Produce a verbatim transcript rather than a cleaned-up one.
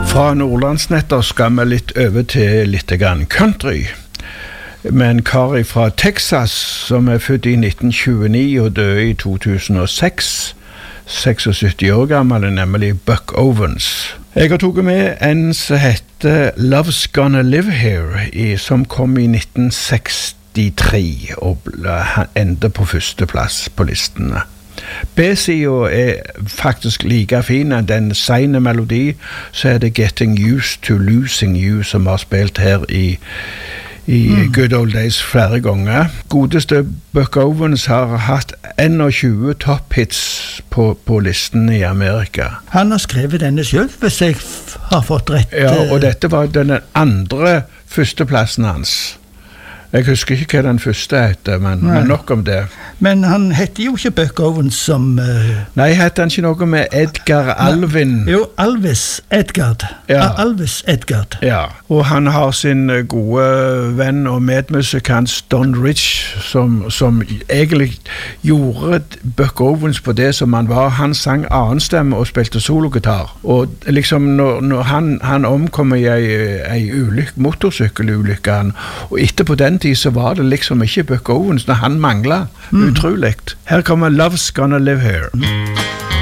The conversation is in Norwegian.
Fra Nordlandsnetter skal vi litt over til litt grann country. Med en kar fra Texas som er født i nitten tjueni og døde i to tusen og seks. syttiseks år gammel, nemlig Buck Owens. Jeg har tatt med en som heter Love's Gonna Live Here, i, som kom i nitten sekstitre og endte på første plass på listene. B-siden er faktisk like fin. Den sene melodi, så er det Getting Used to Losing You, som har spilt her i, i mm. Good Old Days flere ganger. Godeste Buck Owens har hatt enogtjue topphits på, på listen i Amerika. Han har skrevet denne selv, hvis jeg har fått rett. Ja, og dette var den andre førsteplassen hans. Jeg husker ikke hva den første heter, men, men nok om det. Men han heter jo ikke Buck Owens som... Uh... Nei, heter han ikke noe med Edgar Alvin? Jo, Alvis Edgard. Ja. Alvis Edgard. Ja, og han har sin gode venn og medmusikant Don Rich, som, som egentlig gjorde Buck Owens på det som han var. Han sang annenstemme og spilte sologitar. Og liksom når, når han, han omkom i ei ulykke, motorsykkelulykke, og etterpå den tid så var det liksom ikke Buck Owens når han manglet. Mm. Utroligt. Her kommer Love's Gonna Live Here.